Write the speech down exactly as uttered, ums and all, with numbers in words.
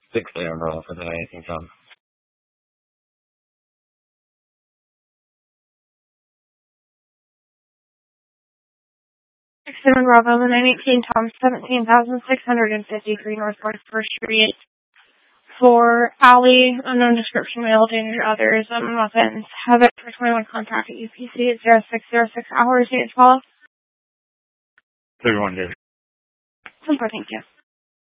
six day umbrella for today, I think, Tom. six seven Bravo, the nine eighteen Tom, seventeen thousand six hundred fifty-three Northwest First Street. For Allie, unknown description, male, danger to others, um, weapons. Have it for twenty-one contact at U P C at zero six zero six hours. Need to follow? Everyone did. Super, thank you.